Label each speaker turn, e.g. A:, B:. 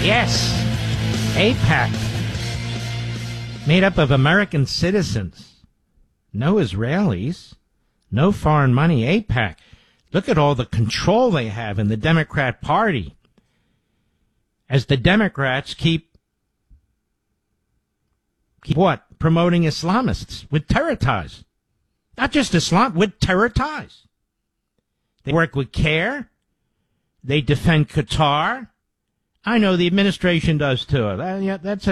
A: Yes, AIPAC, made up of American citizens. No Israelis, no foreign money. AIPAC. Look at all the control they have in the Democrat Party. As the Democrats keep what? Promoting Islamists with terror ties. Not just Islam, with terror ties. They work with CARE. They defend Qatar. I know the administration does too. That's